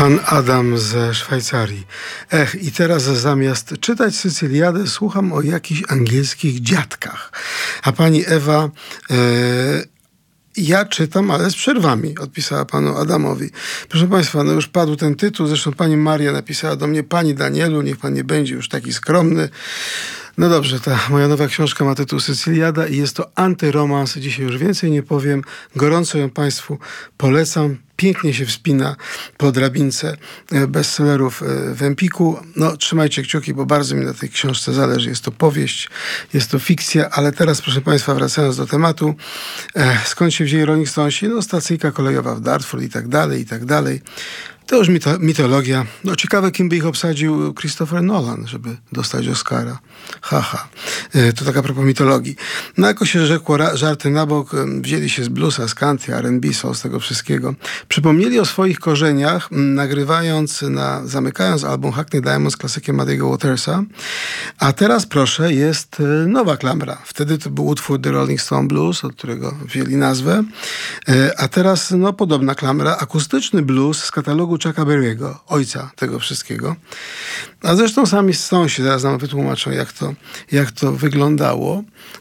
Pan Adam ze Szwajcarii. I teraz zamiast czytać Sycyliadę słucham o jakichś angielskich dziadkach. A pani Ewa... Ja czytam, ale z przerwami, odpisała panu Adamowi. Proszę państwa, no już padł ten tytuł, zresztą pani Maria napisała do mnie: pani Danielu, niech pan nie będzie już taki skromny. No dobrze, ta moja nowa książka ma tytuł Sycyliada i jest to antyromans. Dzisiaj już więcej nie powiem. Gorąco ją państwu polecam. Pięknie się wspina po drabince bestsellerów w Empiku. No, trzymajcie kciuki, bo bardzo mi na tej książce zależy. Jest to powieść, jest to fikcja, ale teraz, proszę państwa, wracając do tematu, skąd się wzięli Rolling Stonesi? No, stacyjka kolejowa w Dartford i tak dalej, i tak dalej. To już mitologia. No, ciekawe, kim by ich obsadził Christopher Nolan, żeby dostać Oscara. Haha. To tak a propos mitologii. No, jako się rzekło, żarty na bok, wzięli się z bluesa, z country, R&B, z tego wszystkiego. Przypomnieli o swoich korzeniach, zamykając album Hackney Diamonds klasykiem Muddy'ego Watersa. A teraz, proszę, jest nowa klamra. Wtedy to był utwór The Rolling Stone Blues, od którego wzięli nazwę. A teraz, no, podobna klamra, akustyczny blues z katalogu Chucka Berry'ego, ojca tego wszystkiego. A zresztą sami Stonesi zaraz nam wytłumaczą, jak to wyglądało,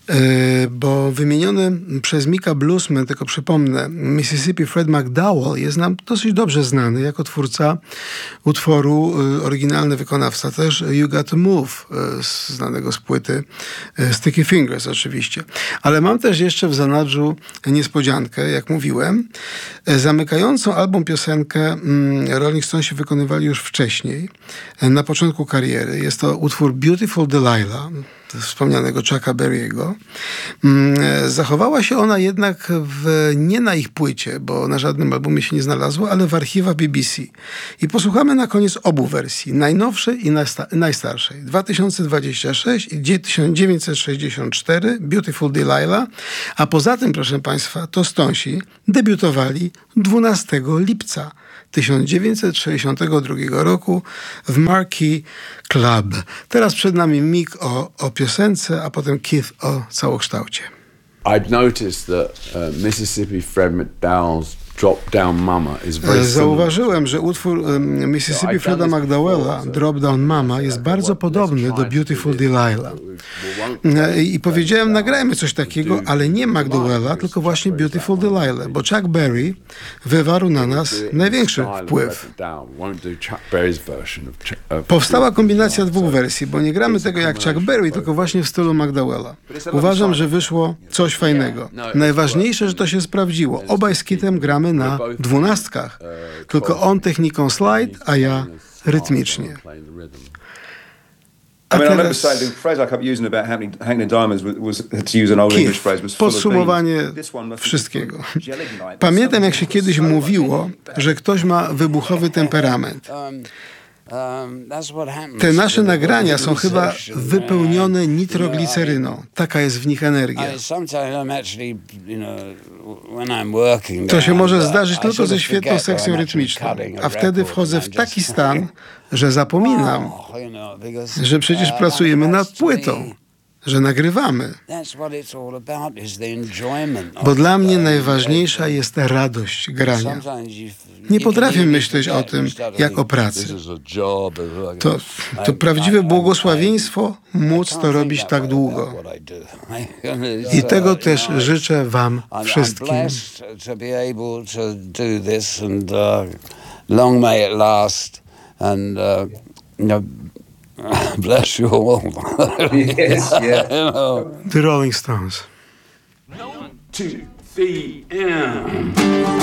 bo wymieniony przez Micka bluesman, tylko przypomnę, Mississippi Fred McDowell jest nam dosyć dobrze znany jako twórca utworu, oryginalny wykonawca też You Got to Move, znanego z płyty Sticky Fingers oczywiście. Ale mam też jeszcze w zanadrzu niespodziankę, jak mówiłem, zamykającą album piosenkę Rolling Stonesi wykonywali już wcześniej, na początku kariery. Jest to utwór Beautiful Delilah, wspomnianego Chucka Berry'ego. Zachowała się ona jednak nie na ich płycie, bo na żadnym albumie się nie znalazło, ale w archiwach BBC. I posłuchamy na koniec obu wersji, najnowszej i najstarszej. 2026 i 1964, Beautiful Delilah. A poza tym, proszę państwa, to Stonesi debiutowali 12 lipca 1962 roku w Marquee Club. Teraz przed nami Mick o piosence, a potem Keith o całokształcie. I've noticed that Mississippi Fred McDowell's Drop Down Mama is very Zauważyłem, że utwór Mississippi Freda McDowella Drop Down Mama jest bardzo podobny do Beautiful Delilah. I powiedziałem, nagrajmy coś takiego, ale nie McDowella, tylko właśnie Beautiful Delilah, bo Chuck Berry wywarł na nas największy wpływ. Powstała kombinacja dwóch wersji, bo nie gramy tego jak Chuck Berry, tylko właśnie w stylu McDowella. Uważam, że wyszło coś fajnego. Najważniejsze, że to się sprawdziło. Obaj z Kittem gramy na 12, tylko on techniką slide, a ja rytmicznie. I remember saying the phrase I kept using about Hackney Diamonds was to use an old English phrase was full of podsumowanie wszystkiego. Pamiętam, jak się kiedyś mówiło, że ktoś ma wybuchowy temperament. Te nasze nagrania są chyba wypełnione nitrogliceryną. Taka jest w nich energia. To się może zdarzyć tylko ze świetną sekcją rytmiczną. A wtedy wchodzę w taki stan, że zapominam, że przecież pracujemy nad płytą, że nagrywamy. Bo dla mnie najważniejsza jest radość grania. Nie potrafię myśleć o tym jak o pracy. To prawdziwe błogosławieństwo móc to robić tak długo. I tego też życzę wam wszystkim. Bless you all. Yes, yeah. The Rolling Stones. 1, 2, 3,